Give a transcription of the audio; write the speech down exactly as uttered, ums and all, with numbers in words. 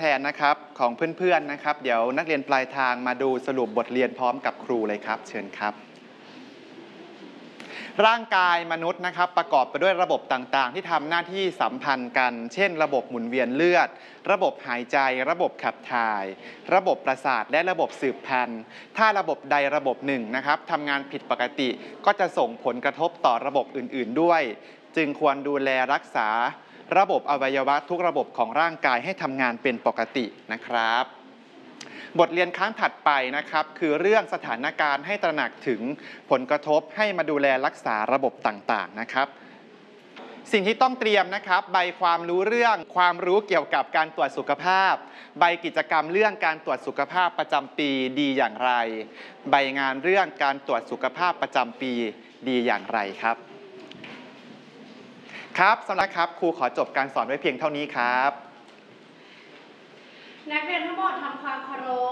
แทนนะครับของเพื่อนๆนะครับเดี๋ยวนักเรียนปลายทางมาดูสรุปบทเรียนพร้อมกับครูเลยครับเชิญครับร่างกายมนุษย์นะครับประกอบไปด้วยระบบต่างๆที่ทำหน้าที่สัมพันธ์กันเช่นระบบหมุนเวียนเลือดระบบหายใจระบบขับถ่ายระบบประสาทและระบบสืบพันธุ์ถ้าระบบใดระบบหนึ่งนะครับทำงานผิดปกติก็จะส่งผลกระทบต่อระบบอื่นๆด้วยจึงควรดูแลรักษาระบบอวัยวะทุกระบบของร่างกายให้ทำงานเป็นปกตินะครับบทเรียนครั้งถัดไปนะครับคือเรื่องสถานการณ์ให้ตระหนักถึงผลกระทบให้มาดูแลรักษาระบบต่างๆนะครับสิ่งที่ต้องเตรียมนะครับใบความรู้เรื่องความรู้เกี่ยวกับการตรวจสุขภาพใบกิจกรรมเรื่องการตรวจสุขภาพประจำปีดีอย่างไรใบงานเรื่องการตรวจสุขภาพประจำปีดีอย่างไรครับครับสำหรับครับครูขอจบการสอนไว้เพียงเท่านี้ครับนักเรียนทั้งหมดทำความเคารพ